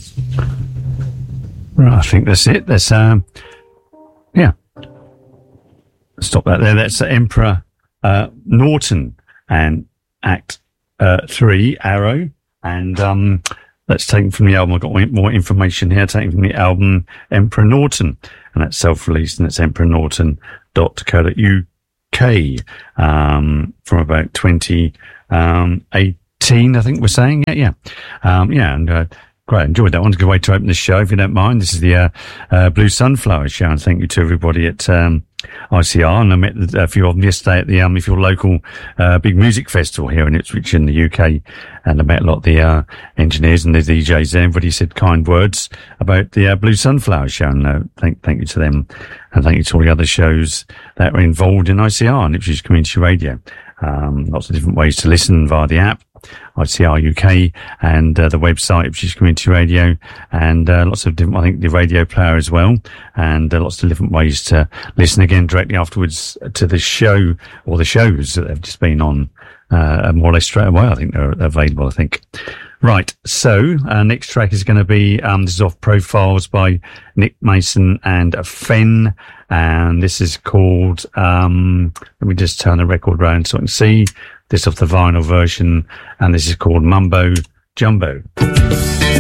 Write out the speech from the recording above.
Right, I think that's it. That's yeah. Stop that there. That's Emperor Norton and Act 3, Arrow. And that's taken from the album. I've got more information here, taken from the album Emperor Norton. And that's self-released, and it's emperornorton.co.uk from about 2018, I think we're saying. Yeah. And great, enjoyed that one. It's a good way to open the show, if you don't mind. This is the Blue Sunflower Show, and thank you to everybody at ICR. And I met a few of them yesterday at the if your local big music festival here in Ipswich in the UK, and I met a lot of the engineers and the DJs there. Everybody said kind words about the Blue Sunflower Show, and thank you to them, and thank you to all the other shows that are involved in ICR and Ipswich Community Radio. Lots of different ways to listen via the app, ICR UK, and the website, Ipswich Community Radio, and lots of different, I think, the radio player as well, and lots of different ways to listen again directly afterwards to the show, or the shows that have just been on, more or less straight away. I think they're available, I think. Right, so next track is going to be this is off Profiles by Nick Mason and Fen, and this is called let me just turn the record around so I can see this off the vinyl version, and this is called Mumbo Jumbo.